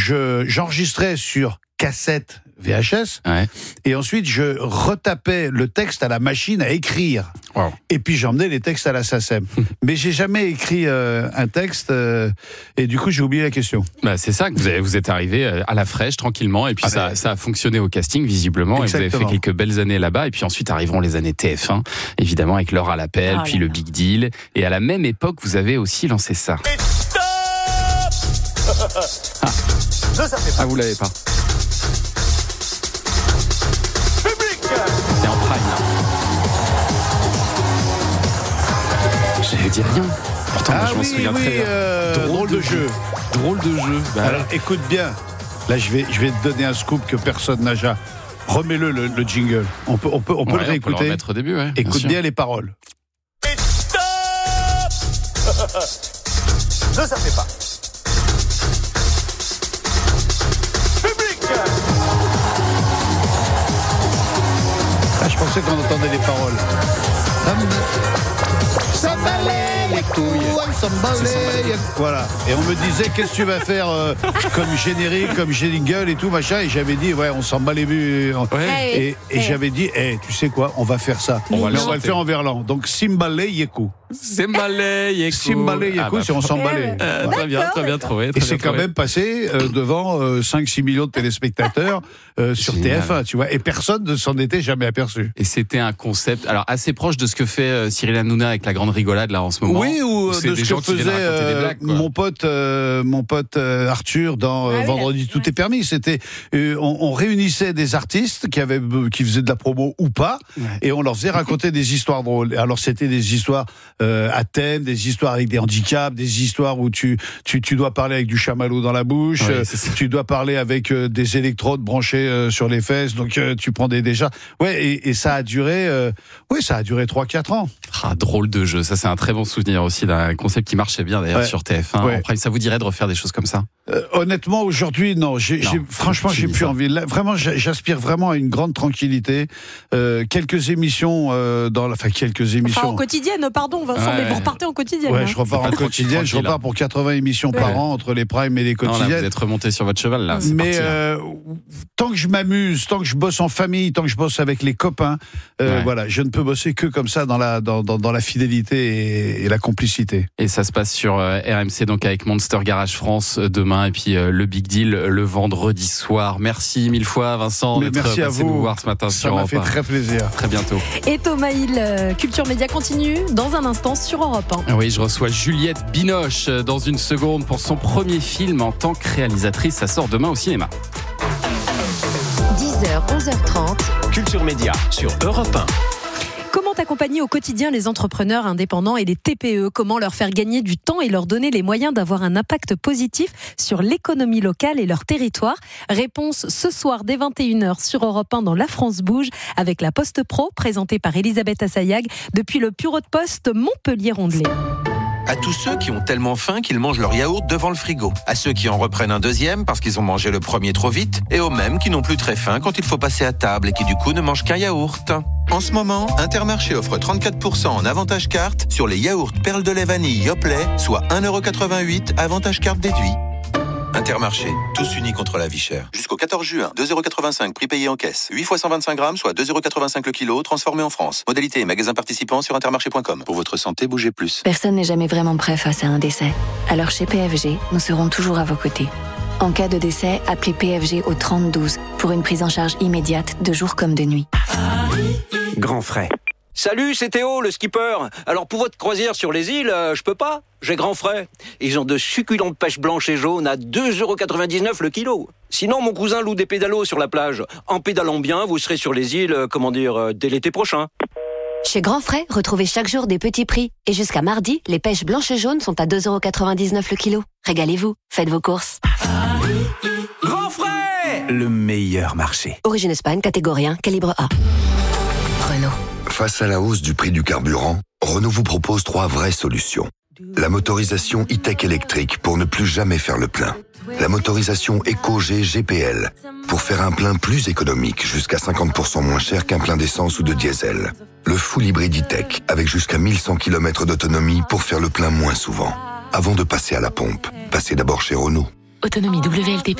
j'enregistrais sur cassette VHS, et ensuite je retapais le texte à la machine à écrire. Wow. Et puis j'emmenais les textes à la SACEM. Mais j'ai jamais écrit un texte, et du coup j'ai oublié la question. Bah, c'est ça, que vous êtes arrivé à la fraîche, tranquillement, et puis ça a fonctionné au casting, visiblement, Exactement. et vous avez fait quelques belles années là-bas, et puis ensuite arriveront les années TF1, évidemment, avec l'heure à l'appel, puis le Big Deal, et à la même époque, vous avez aussi lancé ça. Ah, vous l'avez pas. C'est en prime, là. Je ne dis rien. Pourtant, moi, je m'en souviens très bien. Drôle de jeu. Drôle de jeu. Bah, alors, écoute bien. Là, je vais te donner un scoop que personne n'a jamais. Remets-le, le jingle. On peut le réécouter. On peut le remettre au début, ouais. Écoute bien les paroles. Et stop. Ne savez pas. Public. Ah, je pensais qu'on entendait les paroles. S'emballer les couilles, s'emballer. Voilà. Et on me disait, qu'est-ce que tu vas faire comme générique, comme jingle et tout, machin. Et j'avais dit, on s'en bat les buts. Et j'avais dit, tu sais quoi, on va faire ça. On va le faire en verlan. Donc, Simbalé Yekou. Simbalé Yekou. Simbalé Yekou, c'est on s'emballait. Très bien trouvé. Et c'est quand même passé devant 5-6 millions de téléspectateurs sur TF1, tu vois. Et personne ne s'en était jamais aperçu. Et c'était un concept, alors assez proche de ce que fait Cyril Hanouna avec la grande rigolade là en ce moment. Oui, ou de ce que faisait mon pote Arthur dans Vendredi tout est permis. C'était on réunissait des artistes qui faisaient de la promo ou pas, et on leur faisait raconter des histoires drôles. Alors c'était des histoires à thème, des histoires avec des handicaps, des histoires où tu dois parler avec du chamallow dans la bouche, tu dois parler avec des électrodes branchées sur les fesses, donc tu prends déjà. Et ça a duré 3-4 ans. Ah, drôle de jeu, ça c'est un très bon souvenir aussi d'un concept qui marchait bien d'ailleurs sur TF1. Après, ça vous dirait de refaire des choses comme ça? Honnêtement, aujourd'hui, non. Franchement, j'ai plus envie. Là, vraiment, j'aspire vraiment à une grande tranquillité. Quelques émissions quelques émissions. Enfin, en quotidienne, pardon, Vincent, mais vous repartez en quotidienne. Ouais, je repars en quotidienne. Je repars pour 80 émissions par an entre les primes et les quotidiennes. Non, là, vous êtes remonté sur votre cheval là. Mais tant que je m'amuse, tant que je bosse en famille, tant que je bosse avec les copains, je ne peux bosser que comme ça dans la fidélité et la complicité. Et ça se passe sur RMC, donc avec Monster Garage France demain, et puis le Big Deal le vendredi soir. Merci mille fois Vincent d'être passé nous voir ce matin sur Europe 1. Ça m'a fait très plaisir. Très bientôt. Et Thomas Hill, Culture Média continue dans un instant sur Europe 1. Oui, je reçois Juliette Binoche dans une seconde pour son premier film en tant que réalisatrice. Ça sort demain au cinéma. 10h, 11h30. Culture Média sur Europe 1. Comment accompagner au quotidien les entrepreneurs indépendants et les TPE? Comment leur faire gagner du temps et leur donner les moyens d'avoir un impact positif sur l'économie locale et leur territoire? Réponse ce soir dès 21h sur Europe 1 dans La France Bouge avec la Poste Pro présentée par Elisabeth Assayag depuis le bureau de poste Montpellier-Rondelet. À tous ceux qui ont tellement faim qu'ils mangent leur yaourt devant le frigo. À ceux qui en reprennent un deuxième parce qu'ils ont mangé le premier trop vite. Et aux mêmes qui n'ont plus très faim quand il faut passer à table et qui du coup ne mangent qu'un yaourt. En ce moment, Intermarché offre 34% en avantage carte sur les yaourts perles de lait vanille Yoplait, soit 1,88€ avantage carte déduit. Intermarché, tous unis contre la vie chère. Jusqu'au 14 juin, 2,85€ prix payé en caisse. 8 fois 125 grammes, soit 2,85€ le kilo, transformé en France. Modalité et magasin participant sur intermarché.com. Pour votre santé, bougez plus. Personne n'est jamais vraiment prêt face à un décès. Alors chez PFG, nous serons toujours à vos côtés. En cas de décès, appelez PFG au 3012 pour une prise en charge immédiate de jour comme de nuit. Grand frais. Salut, c'est Théo, le skipper. Alors pour votre croisière sur les îles, je peux pas. J'ai grand frais. Ils ont de succulentes pêches blanches et jaunes à 2,99€ le kilo. Sinon, mon cousin loue des pédalos sur la plage. En pédalant bien, vous serez sur les îles, dès l'été prochain. Chez Grand Frais, retrouvez chaque jour des petits prix. Et jusqu'à mardi, les pêches blanches et jaunes sont à 2,99€ le kilo. Régalez-vous, faites vos courses. Grand frais! Le meilleur marché. Origine Espagne, catégorie 1, calibre A. Renault. Face à la hausse du prix du carburant, Renault vous propose 3 vraies solutions. La motorisation e-tech électrique pour ne plus jamais faire le plein. La motorisation EcoG GPL pour faire un plein plus économique, jusqu'à 50% moins cher qu'un plein d'essence ou de diesel. Le full hybride e-tech avec jusqu'à 1100 km d'autonomie pour faire le plein moins souvent. Avant de passer à la pompe, passez d'abord chez Renault. Autonomie WLTP.